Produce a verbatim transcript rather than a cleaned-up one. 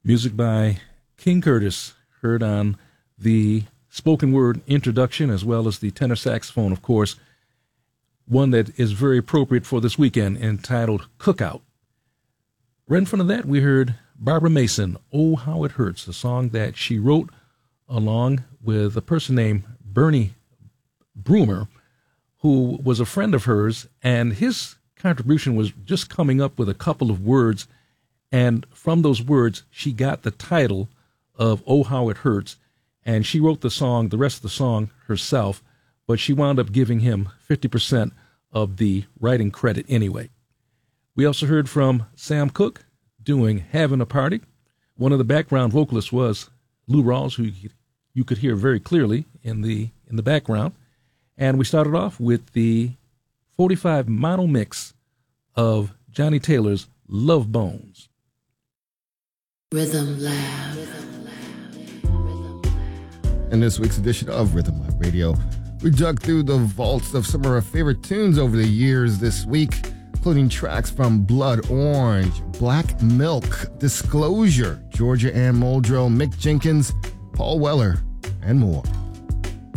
Music by King Curtis, heard on the spoken word introduction as well as the tenor saxophone, of course, one that is very appropriate for this weekend, entitled Cookout. Right in front of that, we heard Barbara Mason, Oh, How It Hurts, a song that she wrote along with a person named Bernie Broomer, who was a friend of hers, and his contribution was just coming up with a couple of words, and from those words, she got the title of Oh, How It Hurts, and she wrote the song, the rest of the song herself, but she wound up giving him fifty percent of the writing credit anyway. We also heard from Sam Cooke doing Having a Party. One of the background vocalists was Lou Rawls, who you could hear very clearly in the in the background. And we started off with the forty-five mono mix of Johnny Taylor's Love Bones. Rhythm Lab. In this week's edition of Rhythm Lab Radio, we dug through the vaults of some of our favorite tunes over the years this week, including tracks from Blood Orange, Black Milk, Disclosure, Georgia Ann Muldrow, Mick Jenkins, Paul Weller, and more.